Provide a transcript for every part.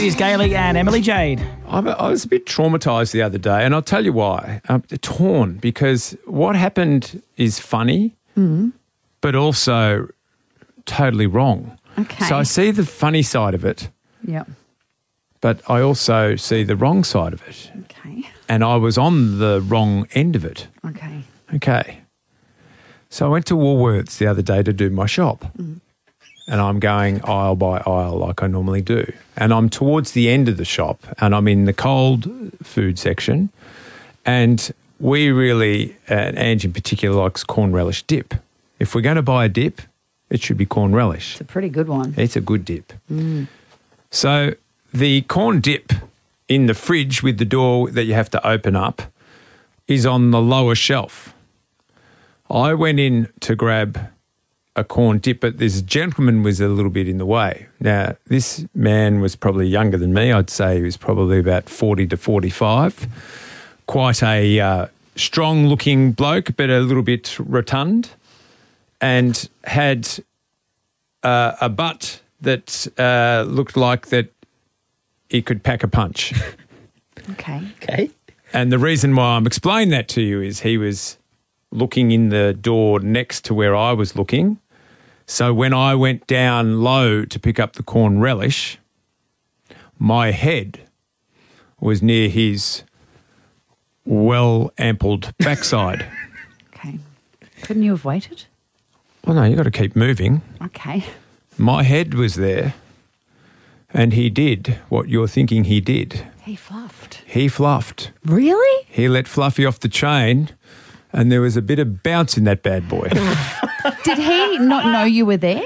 Here's Gailey and Emily Jade. I was a bit traumatised the other day, and I'll tell you why. Torn, because what happened is funny, but also totally wrong. Okay. So I see the funny side of it, Yep. but I also see the wrong side of it. Okay. And I was on the wrong end of it. Okay. Okay. So I went to Woolworths the other day to do my shop. And I'm going aisle by aisle like I normally do. And I'm towards the end of the shop and I'm in the cold food section. And we really, Ange in particular, likes corn relish dip. If we're going to buy a dip, it should be corn relish. It's a pretty good one. It's a good dip. So the corn dip in the fridge with the door that you have to open up is on the lower shelf. I went in to grab a corn dip, but this gentleman was a little bit in the way. Now, this man was probably younger than me. I'd say he was probably about 40 to 45. Quite a strong-looking bloke, but a little bit rotund, and had a butt that looked like that he could pack a punch. Okay. And the reason why I'm explaining that to you is he was looking in the door next to where I was looking. So when I went down low to pick up the corn relish, my head was near his well-ampled backside. Okay. Couldn't you have waited? Well, no, you got to keep moving. Okay. My head was there, and he did what you're thinking he did. He fluffed. He fluffed. Really? He let Fluffy off the chain, and there was a bit of bounce in that bad boy. Did he not know you were there?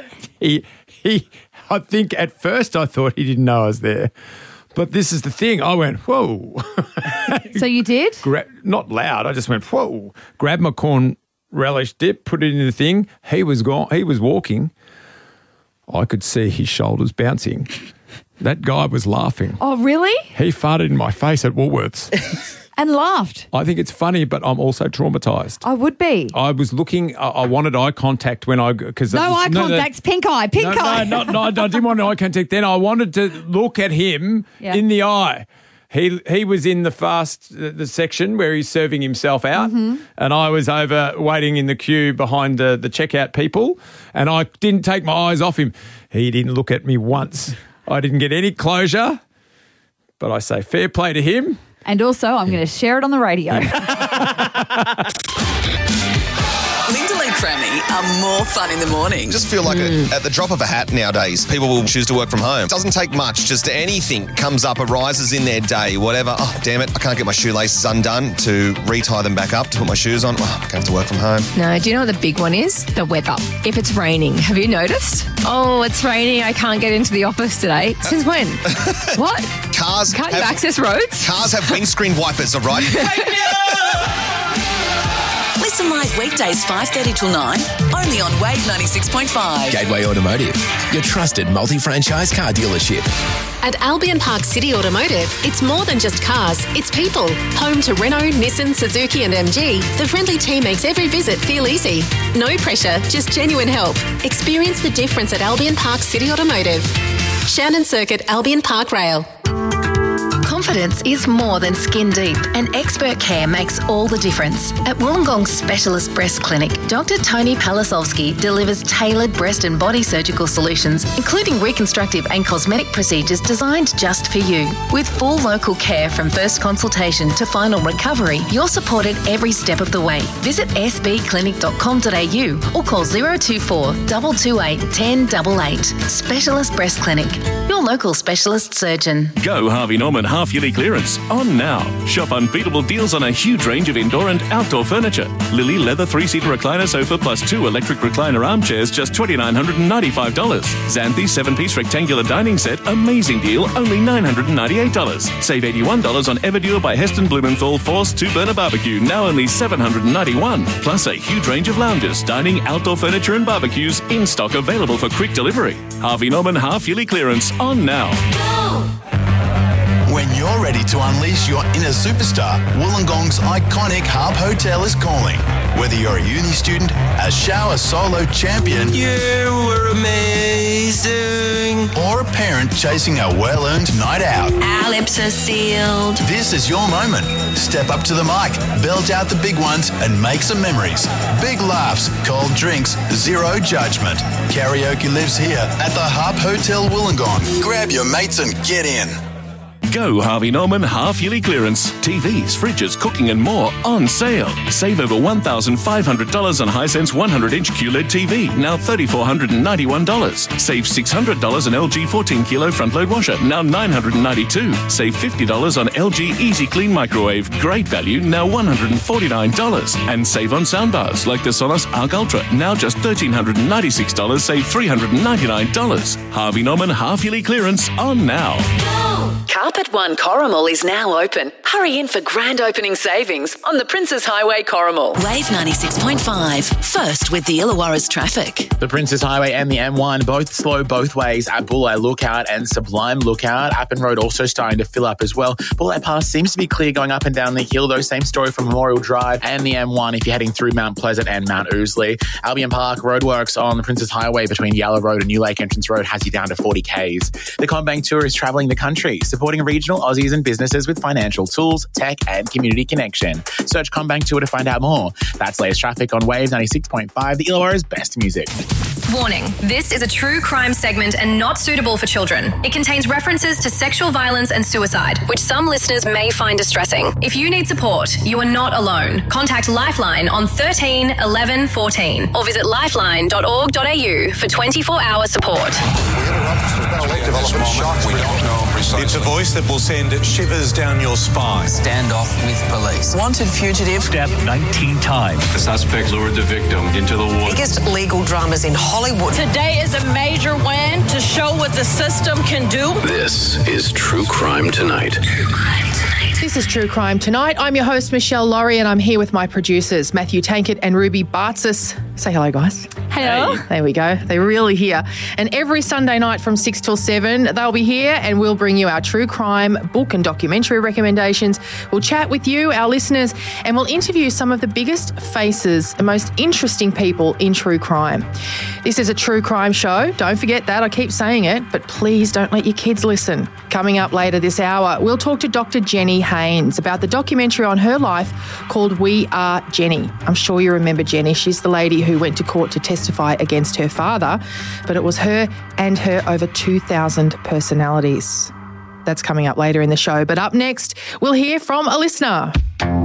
I think at first I thought he didn't know I was there. But this is the thing. I went, whoa. So you did? Not loud. I just went, whoa. Grabbed my corn relish dip, put it in the thing. He was gone. He was walking. I could see his shoulders bouncing. That guy was laughing. Oh, really? He farted in my face at Woolworths. And laughed. I think it's funny, but I'm also traumatised. I would be. I was looking. I wanted eye contact when I because No eye contact. Pink eye. Pink eye. No, I didn't want eye contact. Then I wanted to look at him in the eye. He was in the section where he's serving himself out, and I was over waiting in the queue behind the checkout people, and I didn't take my eyes off him. He didn't look at me once. I didn't get any closure, but I say fair play to him. And also, I'm going to share it on the radio. Linda Lee Crammy are more fun in the morning. Just feel like at the drop of a hat nowadays, people will choose to work from home. It doesn't take much. Just anything comes up, arises in their day, whatever. Oh, damn it, I can't get my shoelaces undone to retie them back up to put my shoes on. Oh, I can't have to work from home. No, do you know what the big one is? The weather. If it's raining, have you noticed? Oh, it's raining. I can't get into the office today. Since when? What? Cars Can't you access roads? Cars have windscreen wipers, all right? Listen live weekdays 5:30 till 9, only on Wave 96.5. Gateway Automotive, your trusted multi-franchise car dealership. At Albion Park City Automotive, it's more than just cars, it's people. Home to Renault, Nissan, Suzuki and MG, the friendly team makes every visit feel easy. No pressure, just genuine help. Experience the difference at Albion Park City Automotive. Shannon Circuit, Albion Park Rail. Confidence is more than skin deep, and expert care makes all the difference. At Wollongong's Specialist Breast Clinic, Dr. Tony Palasovsky delivers tailored breast and body surgical solutions, including reconstructive and cosmetic procedures designed just for you. With full local care from first consultation to final recovery, you're supported every step of the way. Visit sbclinic.com.au or call 024 228 1088. Specialist Breast Clinic, your local specialist surgeon. Go Harvey Norman half-yearly clearance on now. Shop unbeatable deals on a huge range of indoor and outdoor furniture. Lily leather 3-seater recliner sofa plus 2 electric recliner armchairs, just $2,995. Xanthi 7-piece rectangular dining set, amazing deal, only $998. Save $81 on Everdure by Heston Blumenthal Force 2-burner barbecue, now only $791. Plus a huge range of lounges, dining, outdoor furniture and barbecues in stock, available for quick delivery. Harvey Norman half-yearly clearance on now. When you're ready to unleash your inner superstar, Wollongong's iconic Harp Hotel is calling. Whether you're a uni student, a shower solo champion, you were amazing. or a parent chasing a well-earned night out. Our lips are sealed. This is your moment. Step up to the mic, belt out the big ones and make some memories. Big laughs, cold drinks, zero judgment. Karaoke lives here at the Harp Hotel Wollongong. Grab your mates and get in. Go Harvey Norman half-yearly clearance. TVs, fridges, cooking and more on sale. Save over $1,500 on Hisense 100-inch QLED TV, now $3,491. Save $600 on LG 14-kilo front-load washer, now $992. Save $50 on LG Easy Clean microwave, great value, now $149. And save on soundbars like the Sonos Arc Ultra, now just $1,396, save $399. Harvey Norman half-yearly clearance on now. Carpet One Corrimal is now open. Hurry in for grand opening savings on the Princes Highway Corrimal. Wave 96.5. First with the Illawarra's traffic. The Princes Highway and the M1 both slow both ways at Bulleye Lookout and Sublime Lookout. Appin Road also starting to fill up as well. Bulleye Pass seems to be clear going up and down the hill, though. Same story from Memorial Drive and the M1 if you're heading through Mount Pleasant and Mount Ousley. Albion Park roadworks on the Princes Highway between Yellow Road and New Lake Entrance Road has you down to 40 Ks. The CommBank Tour is travelling the country, supporting regional Aussies and businesses with financial tools, tech and community connection. Search CommBank Tour to find out more. That's latest traffic on Wave 96.5, the Illawarra's best music. Warning, this is a true crime segment and not suitable for children. It contains references to sexual violence and suicide, which some listeners may find distressing. If you need support, you are not alone. Contact Lifeline on 13 11 14 or visit lifeline.org.au for 24-hour support. It's a voice that will send shivers down your spine. Stand off with police. Wanted fugitive. Stabbed 19 times. The suspect lured the victim into the water. Biggest legal dramas in Hollywood. Today is a major win to show what the system can do. This is True Crime Tonight. This is True Crime Tonight. I'm your host, Michelle Laurie, and I'm here with my producers, Matthew Tankett and Ruby Bartzis. Say hello, guys. Hello. Hey. There we go. They're really here. And every Sunday night from 6 till 7, they'll be here and we'll bring you our true crime book and documentary recommendations. We'll chat with you, our listeners, and we'll interview some of the biggest faces and most interesting people in true crime. This is a true crime show. Don't forget that. I keep saying it, but please don't let your kids listen. Coming up later this hour, we'll talk to Dr. Jenny Haynes about the documentary on her life called We Are Jenny. I'm sure you remember Jenny. She's the lady who went to court to testify against her father, but it was her and her over 2,000 personalities. That's coming up later in the show. But up next, we'll hear from a listener.